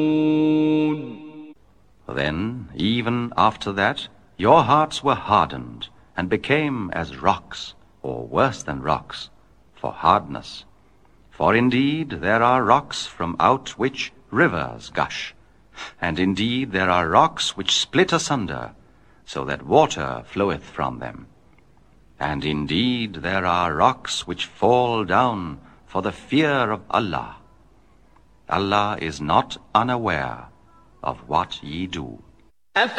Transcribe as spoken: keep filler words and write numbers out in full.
Then, even after that, your hearts were hardened, and became as rocks, or worse than rocks, for hardness. For indeed there are rocks from out which rivers gush, and indeed there are rocks which split asunder, so that water floweth from them. And indeed there are rocks which fall down for the fear of Allah. Allah is not unaware of what ye do.